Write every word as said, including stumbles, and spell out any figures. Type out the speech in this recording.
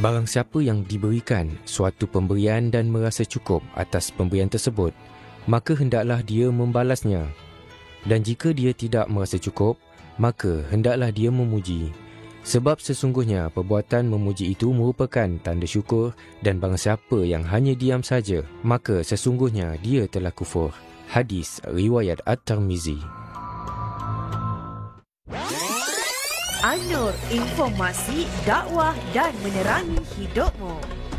Barang siapa yang diberikan suatu pemberian dan merasa cukup atas pemberian tersebut, maka hendaklah dia membalasnya. Dan jika dia tidak merasa cukup, maka hendaklah dia memuji. Sebab sesungguhnya perbuatan memuji itu merupakan tanda syukur, dan barang siapa yang hanya diam saja, maka sesungguhnya dia telah kufur. Hadis riwayat At-Tirmizi. An-Nur, informasi, dakwah dan menerangi hidupmu.